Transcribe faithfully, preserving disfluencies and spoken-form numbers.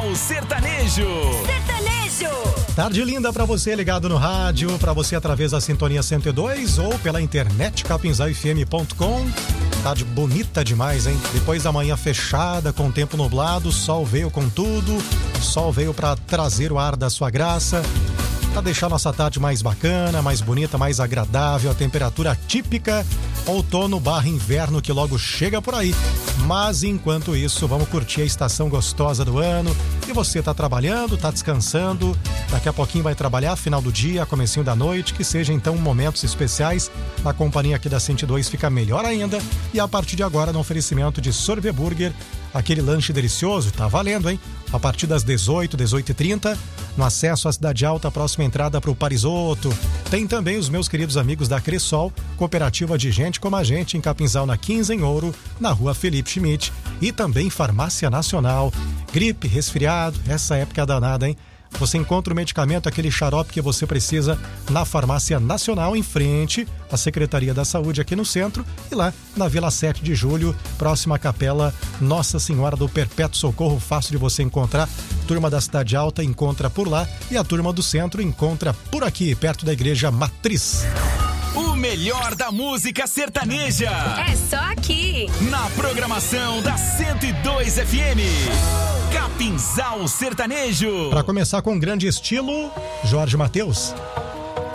Sertanejo. Sertanejo. Tarde linda pra você ligado no rádio, pra você através da Sintonia cento e dois ou pela internet capinzal f m ponto com. Tarde bonita demais, hein? Depois da manhã fechada, com o tempo nublado, sol veio com tudo, sol veio pra trazer o ar da sua graça, pra deixar nossa tarde mais bacana, mais bonita, mais agradável, a temperatura típica outono barra inverno que logo chega por aí. Mas enquanto isso, vamos curtir a estação gostosa do ano. E você tá trabalhando, tá descansando, daqui a pouquinho vai trabalhar, final do dia, comecinho da noite, que seja então momentos especiais. Na companhia aqui da cento e dois fica melhor ainda. E a partir de agora, no oferecimento de Sorve Burger, aquele lanche delicioso, tá valendo, hein? A partir das dezoito, dezoito e trinta, no acesso à Cidade Alta, próxima entrada para o Parisoto. Tem também os meus queridos amigos da Cressol, cooperativa de gente como a gente, em Capinzal, na quinze, em Ouro, na rua Felipe Schmidt. E também Farmácia Nacional. Gripe, resfriado, essa época é danada, hein? Você encontra o medicamento, aquele xarope que você precisa na Farmácia Nacional, em frente à Secretaria da Saúde aqui no centro, e lá na Vila sete de Julho, próxima à Capela Nossa Senhora do Perpétuo Socorro, fácil de você encontrar. Turma da Cidade Alta encontra por lá e a turma do centro encontra por aqui, perto da Igreja Matriz. O melhor da música sertaneja é só aqui, na programação da cento e dois F M. Capinzal Sertanejo. Para começar com grande estilo, Jorge Mateus.